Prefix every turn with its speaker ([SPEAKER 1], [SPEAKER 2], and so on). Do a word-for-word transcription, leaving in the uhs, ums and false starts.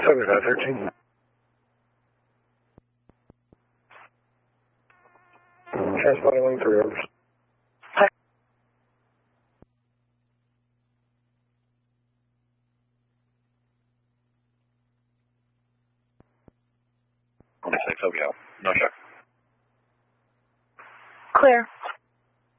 [SPEAKER 1] seventy-five thirteen. Transponding wing three orders.
[SPEAKER 2] six O B O. No check.
[SPEAKER 3] Clear.